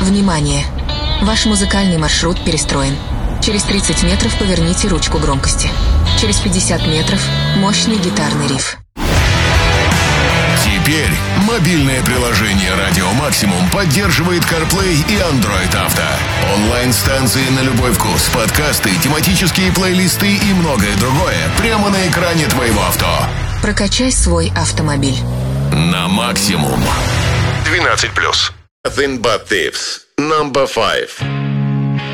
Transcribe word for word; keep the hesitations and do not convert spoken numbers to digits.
Внимание! Ваш музыкальный маршрут перестроен. Через тридцать метров поверните ручку громкости. Через пятьдесят метров мощный гитарный риф. Теперь мобильное приложение «Радио Максимум» поддерживает CarPlay и Android Auto. Онлайн-станции на любой вкус, подкасты, тематические плейлисты и многое другое прямо на экране твоего авто. Прокачай свой автомобиль. На максимум. двенадцать плюс. Nothing but thieves. Number five.